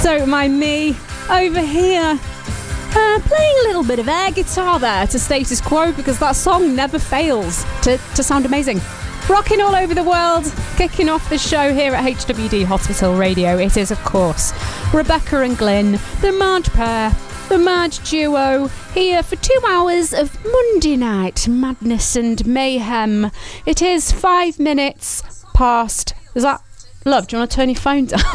Don't mind me over here playing a little bit of air guitar there to Status Quo, because that song never fails to sound amazing. Rocking all over the world, kicking off the show here at HWD Hospital Radio. It is, of course, Rebecca and Glyn, the Marge pair, the Marge duo, here for 2 hours of Monday night madness and mayhem. It is 5 minutes past. Is that... Love, do you want to turn your phone down?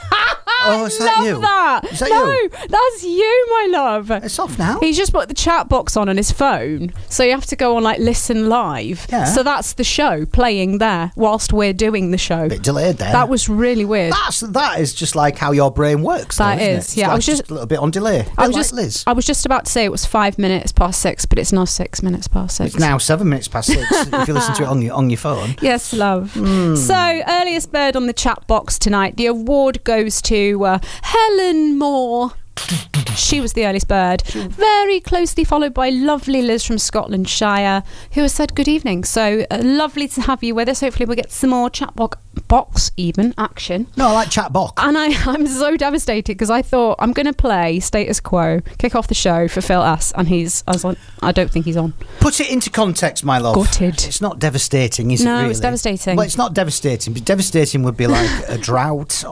Oh, is that you? That. Is that no, you? That's you, my love. It's off now. He's just put the chat box on his phone, so you have to go on like listen live. Yeah. So that's the show playing there whilst we're doing the show. Bit delayed there. That was really weird. That is just like how your brain works. That though, isn't is, it? yeah. Like I was just a little bit on delay. I was Like just Liz. I was just about to say it was 5 minutes past 6, but it's now 6 minutes past 6. It's now 7 minutes past 6. If you listen to it on your phone. Yes, love. So, earliest bird on the chat box tonight. The award goes to Helen Moore. She was the earliest bird. Very closely followed by lovely Liz from Scotlandshire, who has said good evening. So, lovely to have you with us. Hopefully we'll get some more chat box even action. No, I like chat box. And I'm so devastated because I thought I'm going to play Status Quo, kick off the show for Phil S. And I was like, I don't think he's on. Put it into context, my love. Gutted. It's not devastating, is it? No, Really? it's devastating. Well, it's not devastating. But devastating would be like a drought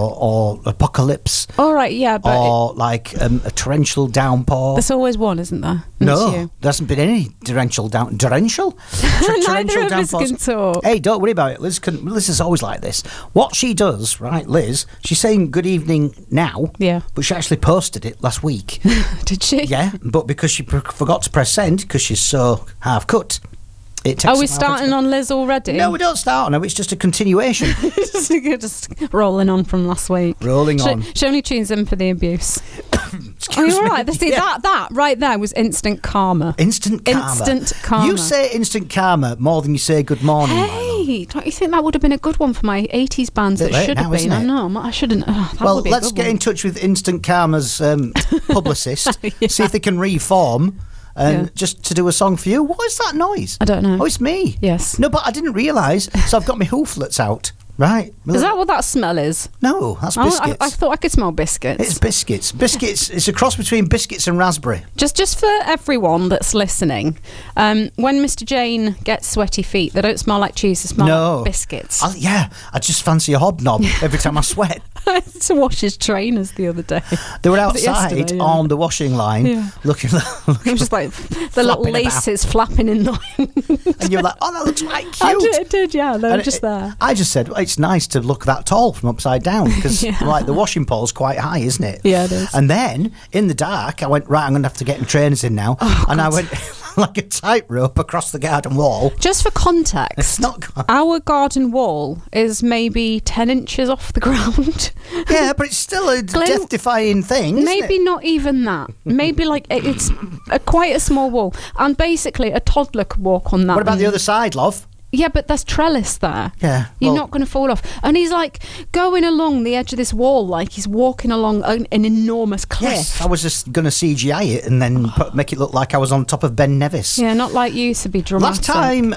or apocalypse. All right, yeah, but or like a torrential downpour. there's always one, isn't there? And No, it's you. there hasn't been any torrential Neither of us can talk. Hey, don't worry about it. Liz is always like this. What she does, right, Liz, she's saying good evening now, Yeah. but she actually posted it last week. Did she? Yeah, but because she forgot to press send because she's so half cut, it takes Are we some half starting cut. on Liz already? No, we don't start on her. It's just a continuation. just rolling on from last week. Rolling on. She only tunes in for the abuse. Are you all right? See, Yeah. that right there was instant karma. Instant karma. Instant karma. You say instant karma more than you say good morning. my love. Hey, don't you think that would have been a good one for my 80s bands Bit that late should have now, been? isn't I it? know, I shouldn't. That Well, would be let's a good get one. in touch with Instant Karma's publicist, Yeah. see if they can reform and Yeah. just to do a song for you. What is that noise? I don't know. Oh, it's me. Yes. No, but I didn't realise, so I've got my hooflets out. Right. Is that what that smell is? No, that's I biscuits. thought I could smell biscuits. It's biscuits. Biscuits, it's a cross between biscuits and raspberry. Just for everyone that's listening, when Mr. Jane gets sweaty feet, they don't smell like cheese, they smell like biscuits. I just fancy a hobnob every time I sweat. I had to wash his trainers the other day. They were Was it outside yesterday? Yeah. on the washing line, Yeah. looking It was just like the little Flapping about. laces flapping in the wind. and you're like, oh, that looks quite I cute. did, yeah. They were And just there. I just said, well, it's nice to look that tall from upside down because Yeah. like the washing pole's quite high, isn't it? Yeah, it is. And then in the dark, I went, right, I'm going to have to get my trainers in now. And I went like a tightrope across the garden wall. Just for context, It's not... our garden wall is maybe 10 inches off the ground. Yeah, but it's still a Glenn, death-defying thing, isn't Maybe it? not even that. Maybe like it's quite a small wall. And basically a toddler could walk on that. What about the other side, love? Yeah, but there's trellis there. Yeah, You're well- not going to fall off. And he's like going along the edge of this wall like he's walking along an enormous cliff. Yes, I was just going to CGI it and then make it look like I was on top of Ben Nevis. Yeah, not like you to be dramatic. Last time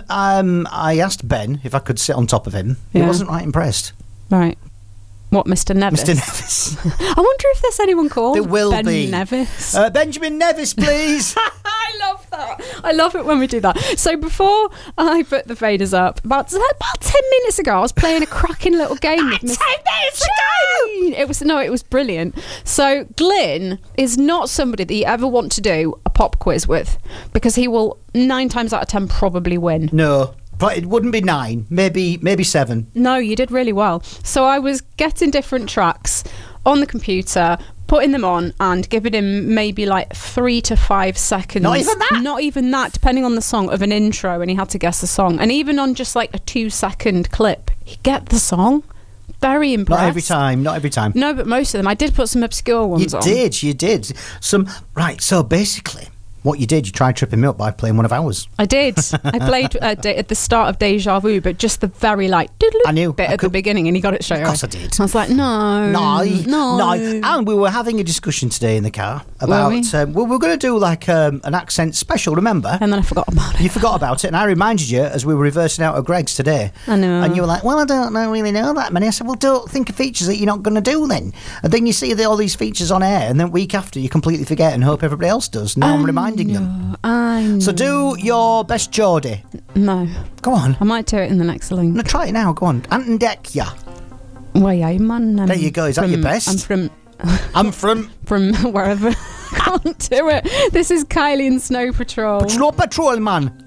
I asked Ben if I could sit on top of him, he Yeah. wasn't right impressed. Right. What, Mr. Nevis? Mr. Nevis. I wonder if there's anyone called There will Ben be. Nevis. Benjamin Nevis, please. I love that. I love it when we do that. So before I put the faders up, about 10 minutes ago, I was playing a cracking little game with Miss 10 minutes ago! It was brilliant. So Glyn is not somebody that you ever want to do a pop quiz with because he will 9 times out of 10 probably win. No, but it wouldn't be 9, maybe 7. No, you did really well. So I was getting different tracks on the computer, putting them on and giving him maybe like 3 to 5 seconds. Not even that? Not even that, depending on the song, of an intro, and he had to guess the song. And even on just like a 2-second clip, he'd get the song. Very impressed. Not every time. No, but most of them. I did put some obscure ones on. You did. So basically, what you did, you tried tripping me up by playing one of ours. I did. I played at the start of Deja Vu, but just the very I knew. bit at the beginning, and he got it straight away. Of course I did. I was like, no. And we were having a discussion today in the car about we were going to do like an accent special, remember? And then I forgot about it. You forgot about it, and I reminded you as we were reversing out of Greg's today. I know. And you were like, well, I don't really know that many. I said, well, don't think of features that you're not going to do then. And then you see all these features on air, and then week after you completely forget and hope everybody else does. Now I'm reminding them. I know. So do your best Geordie. No. Go on. I might do it in the next link. No, try it now. Go on. Anton Dekia. Where are you, man? There you go. Is that your best? I'm from wherever. I can't do it. This is Kylie and Snow Patrol. Snow Patrol, man.